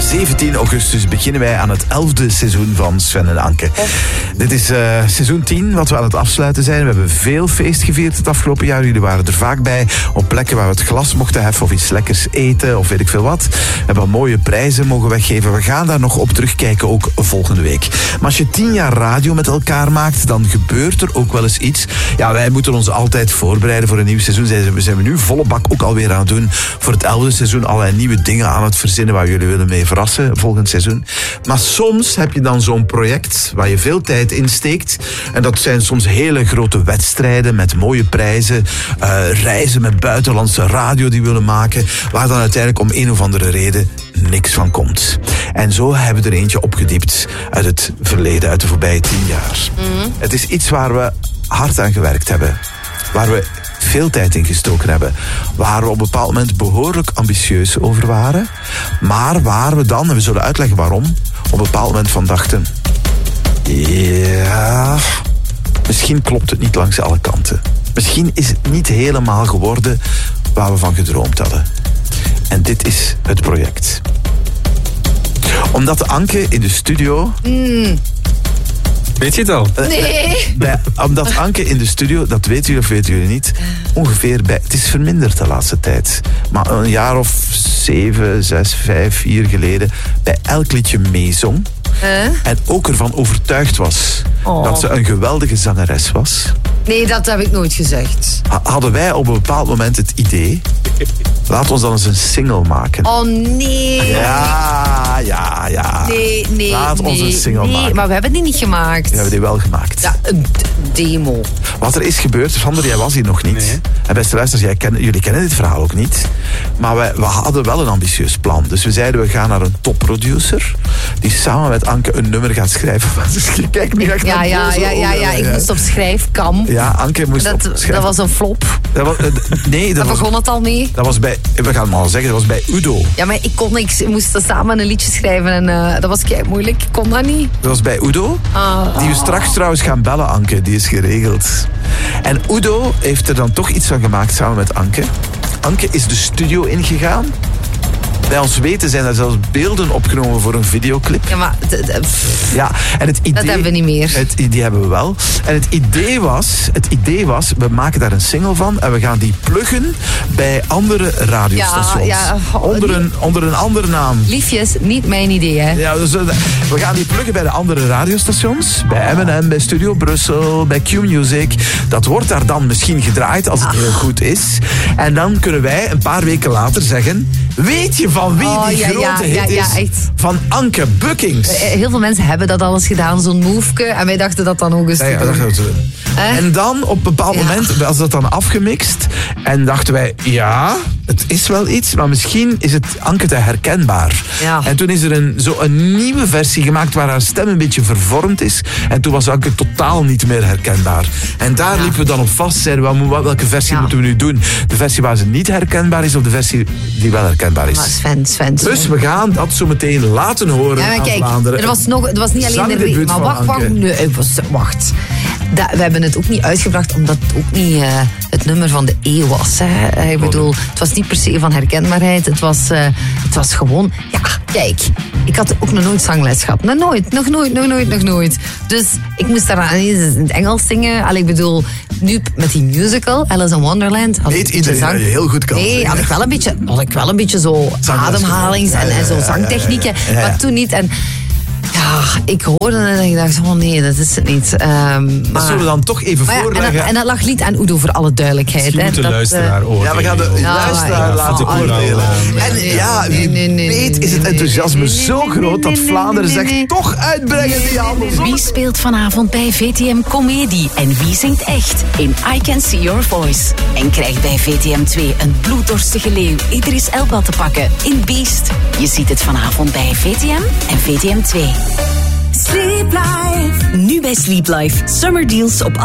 17 augustus beginnen wij aan het 11e seizoen van Sven en Anke. Dit is seizoen 10, wat we aan het afsluiten zijn. We hebben veel feest gevierd het afgelopen jaar. Jullie waren er vaak bij, op plekken waar we het glas mochten heffen of iets lekkers eten of weet ik veel wat. We hebben mooie prijzen mogen weggeven. We gaan daar nog op terugkijken, ook volgende week. Maar als je 10 jaar radio met elkaar maakt, dan gebeurt er ook wel eens iets. Ja, wij moeten ons altijd voorbereiden voor een nieuw seizoen. Zijn we nu volle bak ook alweer aan het doen voor het 11e seizoen. Allerlei nieuwe dingen aan het verzinnen waar jullie willen mee verrassen volgend seizoen. Maar soms heb je dan zo'n project waar je veel tijd in steekt. En dat zijn soms hele grote wedstrijden met mooie prijzen. Reizen met buitenlandse radio die we willen maken. Waar dan uiteindelijk om een of andere reden niks van komt. En zo hebben we er eentje opgediept uit het verleden, uit de voorbije 10 jaar. Het is iets waar we hard aan gewerkt hebben. Waar we veel tijd in gestoken hebben. Waar we op een bepaald moment behoorlijk ambitieus over waren. Maar waar we dan, en we zullen uitleggen waarom, op een bepaald moment van dachten, ja, misschien klopt het niet langs alle kanten. Misschien is het niet helemaal geworden waar we van gedroomd hadden. En dit is het project. Omdat Anke in de studio... Weet je het al? Nee. Omdat Anke in de studio, dat weten jullie of weten jullie niet, ongeveer het is verminderd de laatste tijd. Maar een jaar of 7, 6, 5, 4 geleden bij elk liedje meezong. En ook ervan overtuigd was dat ze een geweldige zangeres was. Nee, dat heb ik nooit gezegd. Hadden wij op een bepaald moment het idee, laat ons dan eens een single maken. Oh nee. Ja. Nee. Laat ons een single maken. Nee, maar we hebben die niet gemaakt. We hebben die wel gemaakt. Ja, een demo. Wat er is gebeurd, Sander, jij was hier nog niet. Nee. En beste luisteraars, jullie kennen dit verhaal ook niet. Maar we hadden wel een ambitieus plan. Dus we zeiden, we gaan naar een topproducer die samen met Anke een nummer gaat schrijven. Dus kijk nu echt naar Ja. Ik moest op schrijfkamp. Ja, Anke moest op schrijven. Dat was een flop. Dat begon het al mee. Dat was bij, we gaan het maar zeggen, dat was bij Udo. Ja, maar ik kon niks. We moesten samen een liedje schrijven en dat was kei moeilijk. Ik kon dat niet. Dat was bij Udo. Die we straks trouwens gaan bellen, Anke. Die is geregeld. En Udo heeft er dan toch iets van gemaakt samen met Anke. Anke is de studio ingegaan. Bij ons weten zijn er zelfs beelden opgenomen voor een videoclip. Ja, maar... Ja, en het idee... Dat hebben we niet meer. Die hebben we wel. En het idee was, we maken daar een single van en we gaan die pluggen bij andere radiostations. Onder een andere naam. Liefjes, niet mijn idee, hè. Ja, dus, we gaan die pluggen bij de andere radiostations. Bij M&M, bij Studio Brussel, bij Q-Music. Dat wordt daar dan misschien gedraaid als het heel goed is. En dan kunnen wij een paar weken later zeggen, weet je van wie die grote hit is? Echt. Van Anke Buckings. Heel veel mensen hebben dat al eens gedaan, zo'n moveke. En wij dachten dat dan ook eens te doen. Dat doen. En dan op een bepaald moment was dat dan afgemixt. En dachten wij, ja, het is wel iets, maar misschien is het Anke te herkenbaar. Ja. En toen is er een nieuwe versie gemaakt waar haar stem een beetje vervormd is. En toen was Anke totaal niet meer herkenbaar. En daar liepen we dan op vast. Zeiden we, welke versie moeten we nu doen? De versie waar ze niet herkenbaar is of de versie die wel herkenbaar is? Maar Sven. Dus we gaan dat zo meteen laten horen aan Vlaanderen. Het was niet alleen de reden. Maar wacht. We hebben het ook niet uitgebracht omdat het ook niet het nummer van de eeuw was. Hè. Ik bedoel, het was niet per se van herkenbaarheid. Het was gewoon... Ja, kijk. Ik had ook nog nooit zangles gehad. Nog nooit. Dus ik moest daar in het Engels zingen. Ik bedoel, nu met die musical, Alice in Wonderland... Weet iedereen dat je heel goed kan zingen. Had ik wel een beetje zo ademhalings- en zo zangtechnieken. Maar toen niet. En ja, ik hoorde het en ik dacht, nee, dat is het niet. Dat zullen we dan toch even voorleggen. En dat lag niet aan Udo, voor alle duidelijkheid. Misschien moet de luisteraar oordelen. Ja, we gaan de luisteraar laten oordelen. En wie weet is het enthousiasme zo groot dat Vlaanderen zegt, toch uitbrengen die handel. Wie speelt vanavond bij VTM Comedie en wie zingt echt in I Can See Your Voice? En krijgt bij VTM 2 een bloeddorstige leeuw Idris Elba te pakken in Beast. Je ziet het vanavond bij VTM en VTM 2. Sleep Life. Nu bij Sleep Life. Summer deals op